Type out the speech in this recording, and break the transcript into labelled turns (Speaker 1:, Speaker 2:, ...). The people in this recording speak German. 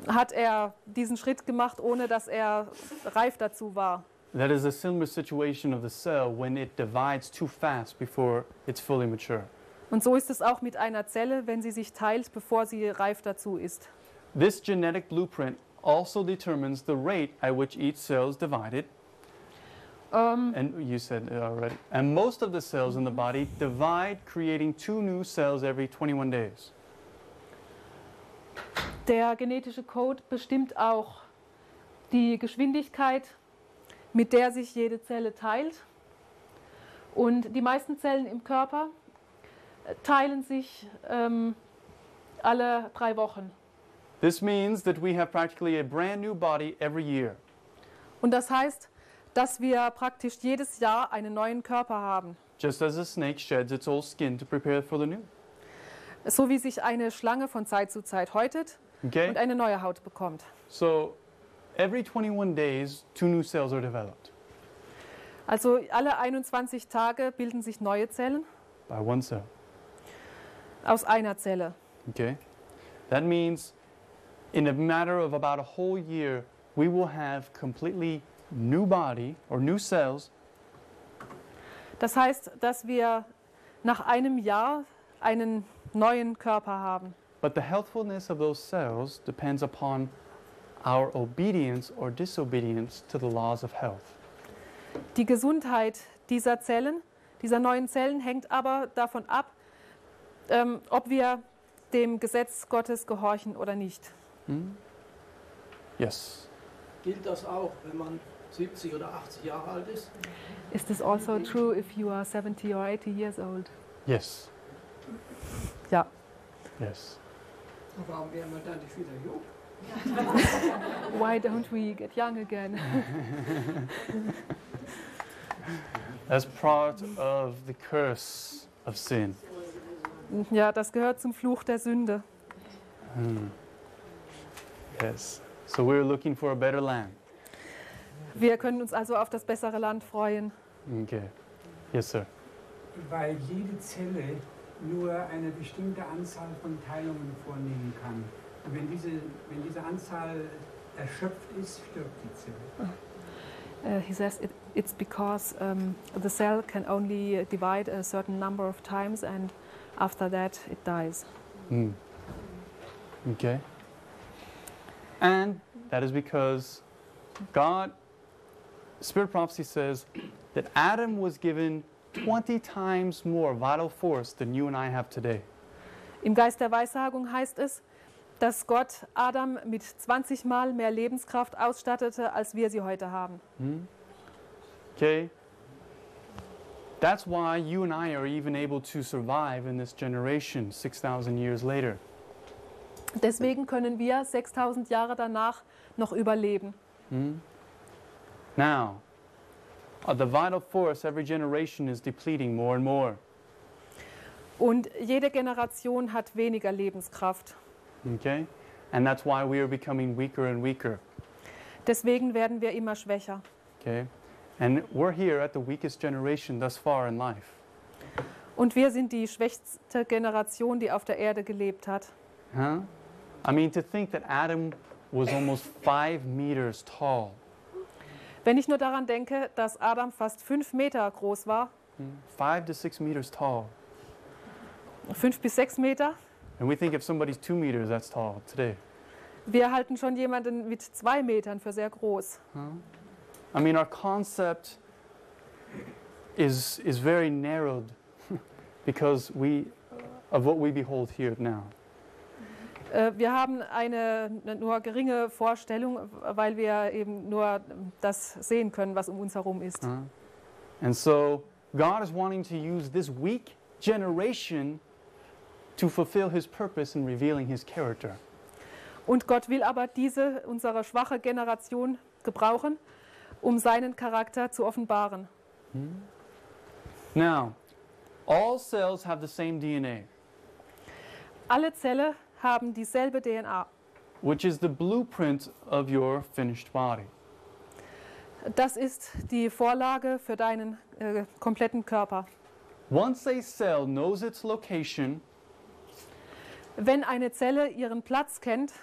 Speaker 1: hat er diesen Schritt gemacht, ohne dass er reif dazu war.
Speaker 2: That is a similar situation of the cell when it divides too fast before it's fully mature.
Speaker 1: Und so ist es auch mit einer Zelle, wenn sie sich teilt, bevor sie reif dazu ist.
Speaker 2: This genetic blueprint also determines the rate at which each cell is divided. And you said it already. And most of the cells in the body divide, creating 2 new cells every 21 days.
Speaker 1: Der genetische Code bestimmt auch die Geschwindigkeit, mit der sich jede Zelle teilt. Und die meisten Zellen im Körper teilen sich alle 3 Wochen.
Speaker 2: This means that we have practically a brand new body every year.
Speaker 1: Und das heißt, dass wir praktisch jedes Jahr einen neuen Körper haben.
Speaker 2: Just as a snake sheds its old skin to prepare for the new.
Speaker 1: So wie sich eine Schlange von Zeit zu Zeit häutet und
Speaker 2: Okay?
Speaker 1: eine neue Haut bekommt.
Speaker 2: So every 21 days, 2 new cells are developed
Speaker 1: Also alle 21 Tage bilden sich neue Zellen
Speaker 2: by 1 cell.
Speaker 1: aus einer Zelle.
Speaker 2: Okay? That means in a matter of about a whole year, we will have completely new body or new cells.
Speaker 1: Das heißt, dass wir nach einem Jahr einen neuen Körper haben.
Speaker 2: But the healthfulness of those cells depends upon our obedience or disobedience to the laws of health.
Speaker 1: Die Gesundheit dieser Zellen, dieser neuen Zellen, hängt aber davon ab, ob wir dem Gesetz Gottes gehorchen oder nicht.
Speaker 2: Yes.
Speaker 3: Gilt das auch, wenn man 70 oder 80 Jahre alt ist?
Speaker 1: Is this also true if you are 70 or 80 years old?
Speaker 2: Yes.
Speaker 1: Ja.
Speaker 2: Yes.
Speaker 3: Und warum werden wir dann nicht wieder jung?
Speaker 1: Why don't we get young again?
Speaker 2: As part of the curse of sin.
Speaker 1: Ja, das gehört zum Fluch der Sünde.
Speaker 2: Yes. So we're looking for a better land.
Speaker 1: Wir können uns also auf das bessere Land freuen.
Speaker 2: Okay. Yes, sir.
Speaker 4: Weil jede Zelle nur eine bestimmte Anzahl von Teilungen vornehmen kann. Und wenn diese Anzahl erschöpft ist, stirbt die Zelle.
Speaker 1: He says it's because the cell can only divide a certain number of times and after that it dies.
Speaker 2: Okay. And that is because God, Spirit Prophecy says that Adam was given 20 times more vital force than you and I have today.
Speaker 1: Im Geist der Weissagung heißt es, dass Gott Adam mit 20 Mal mehr Lebenskraft ausstattete, als wir sie heute haben.
Speaker 2: Okay? That's why you and I are even able to survive in this generation 6,000 years later.
Speaker 1: Deswegen können wir 6000 Jahre danach noch überleben.
Speaker 2: Now, the vital force every generation is depleting more and more.
Speaker 1: Und jede Generation hat weniger Lebenskraft.
Speaker 2: Okay? And that's why we are becoming weaker and weaker.
Speaker 1: Deswegen werden wir immer schwächer.
Speaker 2: Okay? And we're here at the weakest generation thus far in life.
Speaker 1: Und wir sind die schwächste Generation, die auf der Erde gelebt hat.
Speaker 2: Huh? I mean, to think that Adam was almost 5 meters tall.
Speaker 1: Wenn ich nur daran denke, dass Adam fast 5 Meter groß war,
Speaker 2: 5 to 6 meters tall.
Speaker 1: 5 bis 6 Meter,
Speaker 2: And we think if somebody's 2 meters, that's tall today.
Speaker 1: wir halten schon jemanden mit 2 Metern für sehr groß.
Speaker 2: I mean, our concept is very narrowed because of what we behold here now.
Speaker 1: Wir haben eine nur geringe Vorstellung, weil wir eben nur das sehen können, was um uns herum ist.
Speaker 2: And so God is wanting to use this weak generation to fulfill His purpose in revealing His character.
Speaker 1: Und Gott will aber diese, unsere schwache Generation, gebrauchen, um seinen Charakter zu offenbaren.
Speaker 2: Now, all cells have the same DNA,
Speaker 1: Alle Zellen haben dieselbe DNA.
Speaker 2: which is the blueprint of your finished body.
Speaker 1: Das ist die Vorlage für deinen kompletten Körper.
Speaker 2: Once a cell knows its location,
Speaker 1: Wenn eine Zelle ihren Platz kennt,